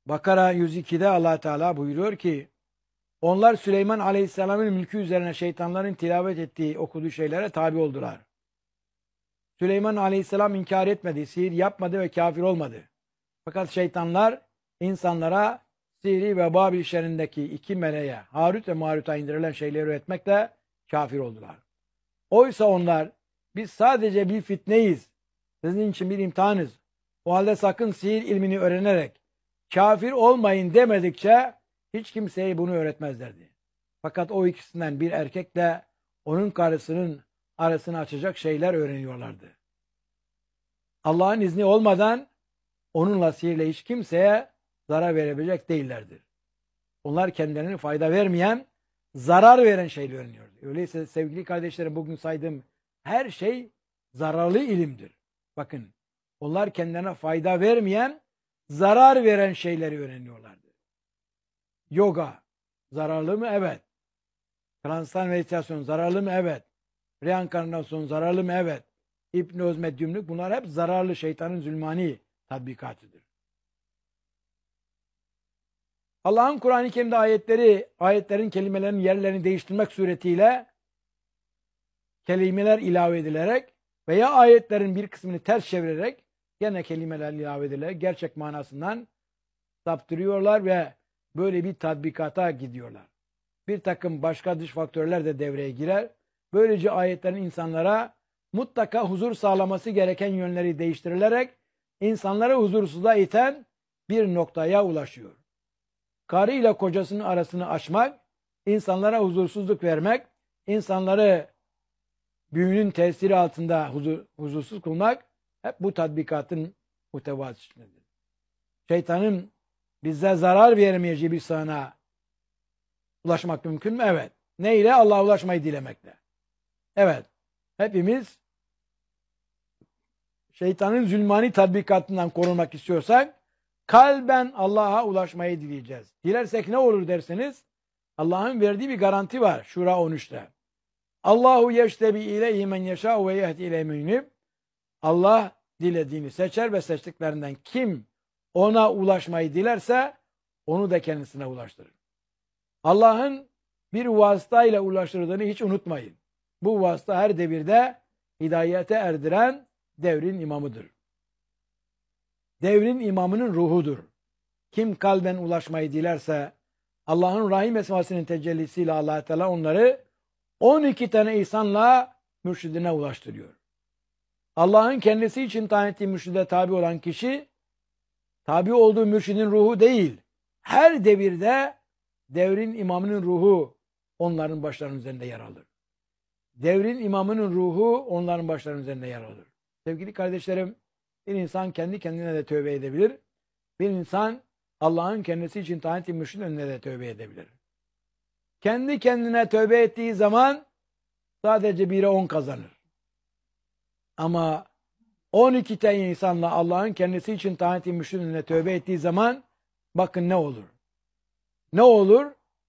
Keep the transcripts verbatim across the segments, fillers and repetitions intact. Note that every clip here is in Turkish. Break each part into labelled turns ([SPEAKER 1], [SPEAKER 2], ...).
[SPEAKER 1] Bakara yüz iki'de Allah Teala buyuruyor ki onlar Süleyman Aleyhisselam'ın mülkü üzerine şeytanların tilavet ettiği, okuduğu şeylere tabi oldular. Süleyman Aleyhisselam inkar etmedi, sihir yapmadı ve kafir olmadı. Fakat şeytanlar insanlara sihri ve Babil şehrindeki iki meleğe, Harut ve Marut'a indirilen şeyleri öğretmekle kafir oldular. Oysa onlar biz sadece bir fitneyiz, sizin için bir imtihanız. O halde sakın sihir ilmini öğrenerek kafir olmayın demedikçe hiç kimseye bunu öğretmezlerdi. Fakat o ikisinden bir erkekle onun karısının arasını açacak şeyler öğreniyorlardı. Allah'ın izni olmadan onunla sihirle hiç kimseye zarar verebilecek değillerdir. Onlar kendilerine fayda vermeyen, zarar veren şeyleri öğreniyordu. Öyleyse sevgili kardeşlerim, bugün saydığım her şey zararlı ilimdir. Bakın, onlar kendilerine fayda vermeyen, zarar veren şeyleri öğreniyorlardı. Yoga zararlı mı? Evet. Transal meditasyon zararlı mı? Evet. Reenkarnasyon zararlı mı? Evet. Hipnoz, medyumluk, bunlar hep zararlı, şeytanın zulmani tatbikatıdır. Allah'ın Kur'an-ı Kerim'de ayetleri, ayetlerin kelimelerin yerlerini değiştirmek suretiyle kelimeler ilave edilerek veya ayetlerin bir kısmını ters çevirerek gene kelimeler ilave edilerek gerçek manasından saptırıyorlar ve böyle bir tatbikata gidiyorlar. Bir takım başka dış faktörler de devreye girer. Böylece ayetlerin insanlara mutlaka huzur sağlaması gereken yönleri değiştirilerek insanları huzursuzluğa iten bir noktaya ulaşıyor. Karı ile kocasının arasını açmak, insanlara huzursuzluk vermek, insanları büyünün tesiri altında huzur, huzursuz kılmak hep bu tatbikatın muhtevası içindedir. Şeytanın bize zarar vermeyeceği bir sahana ulaşmak mümkün mü? Evet. Ne ile? Allah'a ulaşmayı dilemekle. Evet. Hepimiz şeytanın zulmani tatbikatından korunmak istiyorsak kalben Allah'a ulaşmayı dileyeceğiz. Dilersek ne olur derseniz Allah'ın verdiği bir garanti var Şura on üç'te. Allahu yeştebi ileyhi men yeşâ ve yehdi ileyhi men yunib. Allah dilediğini seçer ve seçtiklerinden kim ona ulaşmayı dilerse onu da kendisine ulaştırır. Allah'ın bir vasıtayla ulaştırdığını hiç unutmayın. Bu vasıta her devirde hidayete erdiren devrin imamıdır. Devrin imamının ruhudur. Kim kalben ulaşmayı dilerse Allah'ın Rahim esmasının tecellisiyle Allah Teala onları on iki tane ihsanla mürşidine ulaştırıyor. Allah'ın kendisi için tayin ettiği mürşide tabi olan kişi tabi olduğu mürşidin ruhu değil, her devirde devrin imamının ruhu onların başlarının üzerinde yer alır. Devrin imamının ruhu onların başlarının üzerinde yer alır. Sevgili kardeşlerim, bir insan kendi kendine de tövbe edebilir. Bir insan Allah'ın kendisi için tayin ettiği mürşidin önüne de tövbe edebilir. Kendi kendine tövbe ettiği zaman sadece bire on kazanır. Ama on iki tane insanla Allah'ın kendisi için tayin ettiği mürşidin önüne tövbe ettiği zaman bakın ne olur. Ne olur?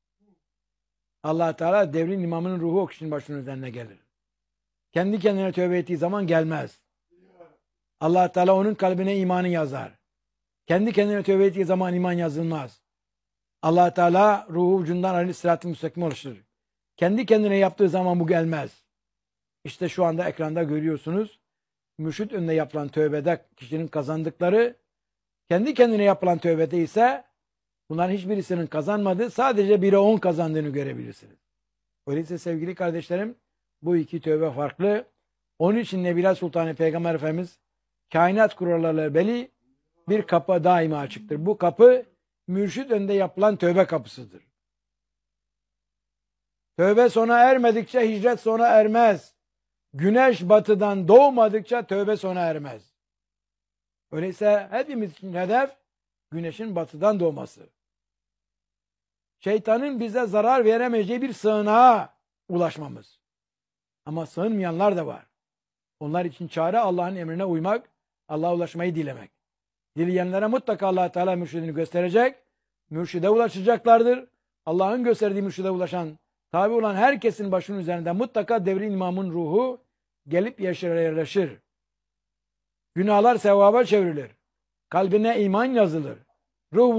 [SPEAKER 1] Allah Teala devrin imamının ruhu o kişinin başının üzerine gelir. Kendi kendine tövbe ettiği zaman gelmez. Allah Teala onun kalbine imanı yazar. Kendi kendine tövbe ettiği zaman iman yazılmaz. Allah Teala ruhu ucundan aleyhissalatü müstakim oluşturur. Kendi kendine yaptığı zaman bu gelmez. İşte şu anda ekranda görüyorsunuz. Mürşid önüne yapılan tövbede kişinin kazandıkları, kendi kendine yapılan tövbede ise bunların hiçbirisinin kazanmadığı, sadece bire on kazandığını görebilirsiniz. Öyleyse sevgili kardeşlerim, bu iki tövbe farklı. Onun için Nebila Sultanı Peygamber Efendimiz kainat kurallarıyla belli bir kapı daima açıktır. Bu kapı mürşid önünde yapılan tövbe kapısıdır. Tövbe sona ermedikçe hicret sona ermez. Güneş batıdan doğmadıkça tövbe sona ermez. Öyleyse hepimiz için hedef güneşin batıdan doğması. Şeytanın bize zarar veremeyeceği bir sığınağa ulaşmamız. Ama sığınmayanlar da var. Onlar için çare Allah'ın emrine uymak, Allah'a ulaşmayı dilemek. Dileyenlere mutlaka Allah Teala mürşidini gösterecek, mürşide ulaşacaklardır. Allah'ın gösterdiği mürşide ulaşan, tabi olan herkesin başının üzerinde mutlaka devrin imamın ruhu gelip yaşar yerleşir. Günahlar sevaba çevrilir. Kalbine iman yazılır. Ruh